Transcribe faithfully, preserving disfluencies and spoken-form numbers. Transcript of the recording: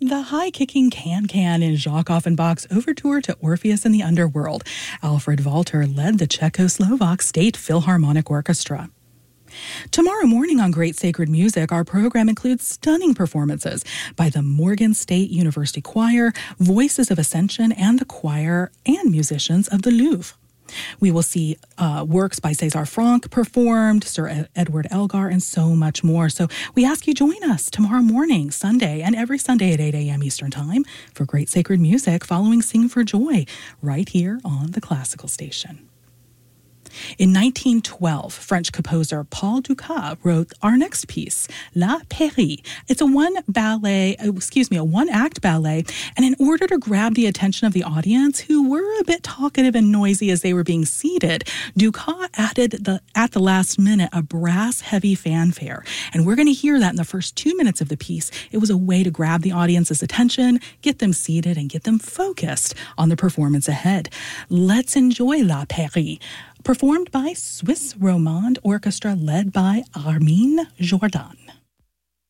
the high-kicking can-can in Jacques Offenbach's overture to Orpheus in the Underworld. Alfred Walter led the Czechoslovak State Philharmonic Orchestra. Tomorrow morning on Great Sacred Music, our program includes stunning performances by the Morgan State University Choir, Voices of Ascension, and the choir and musicians of the Louvre. We will see uh, works by César Franck performed, Sir Ed- Edward Elgar, and so much more. So we ask you join us tomorrow morning, Sunday, and every Sunday at eight a.m. Eastern Time for Great Sacred Music following Sing for Joy right here on the Classical Station. In nineteen twelve, French composer Paul Dukas wrote our next piece, La Pairie. It's a one ballet, excuse me, a one-act ballet, and in order to grab the attention of the audience, who were a bit talkative and noisy as they were being seated, Dukas added the at the last minute a brass-heavy fanfare, and we're going to hear that in the first two minutes of the piece. It was a way to grab the audience's attention, get them seated, and get them focused on the performance ahead. Let's enjoy La Pairie, performed by Swiss Romande Orchestra led by Armin Jordan.